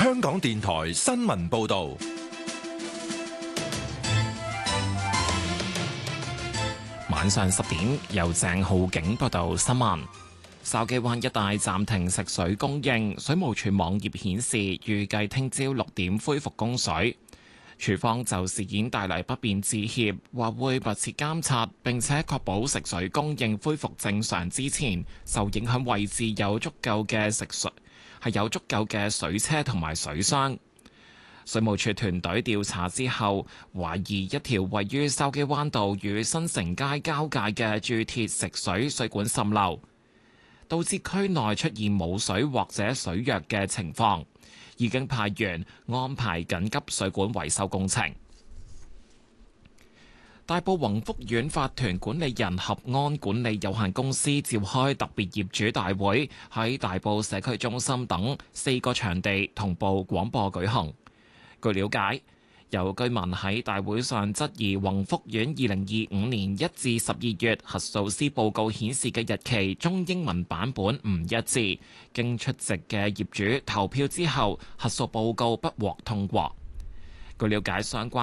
香港電台新聞報道。 晚上10點，由鄭浩景報道新聞。筲箕灣一帶暫停食水供應，水務署網頁顯示，預計聽朝6點恢復供水。署方就事件帶嚟不便致歉，話會密切監察，並且確保食水供應恢復正常之前，受影響位置有足夠嘅水車同埋水箱。水務署團隊調查之後，懷疑一條位於筲箕灣道與新城街交界嘅鑄鐵食水水管滲漏，導致區內出現冇水或者水弱嘅情況，已經派員安排緊急水管維修工程。大埔宏福苑法團管理人合安管理有限公司召開特別業主大會，喺大埔社區中心等4個場地同步廣播舉行。據了解，有居民喺大會上質疑宏福苑2025年1至12月核數師報告顯示嘅日期中英文版本唔一致，經出席嘅業主投票之後，核數報告不獲通過。據了解，相關